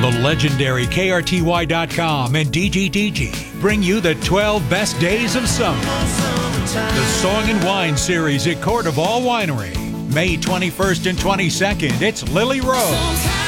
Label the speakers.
Speaker 1: The legendary KRTY.com and DGDG bring you the 12 best days of summer. The Song and Wine series at Court of All Winery. May 21st and 22nd, it's Lily Rose.